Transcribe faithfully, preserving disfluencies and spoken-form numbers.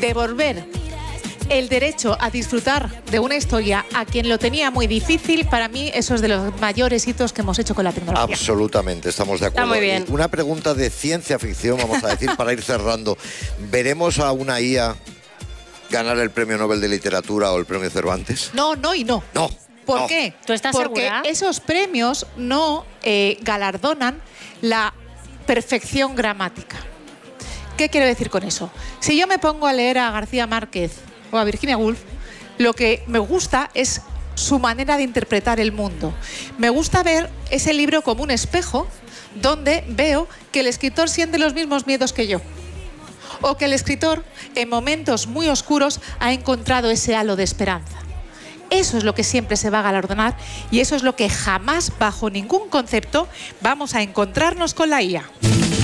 devolver el derecho a disfrutar de una historia a quien lo tenía muy difícil, para mí eso es de los mayores hitos que hemos hecho con la tecnología. Absolutamente, estamos de acuerdo. Está muy bien. Una pregunta de ciencia ficción, vamos a decir, para ir cerrando. ¿Veremos a una I A ganar el Premio Nobel de Literatura o el Premio Cervantes? No, no y no. No. ¿Por no. qué? ¿Tú estás Porque segura? esos premios no eh, galardonan la perfección gramática. ¿Qué quiero decir con eso? Si yo me pongo a leer a García Márquez o a Virginia Woolf, lo que me gusta es su manera de interpretar el mundo. Me gusta ver ese libro como un espejo donde veo que el escritor siente los mismos miedos que yo. O que el escritor, en momentos muy oscuros, ha encontrado ese halo de esperanza. Eso es lo que siempre se va a galardonar y eso es lo que jamás, bajo ningún concepto, vamos a encontrarnos con la I A.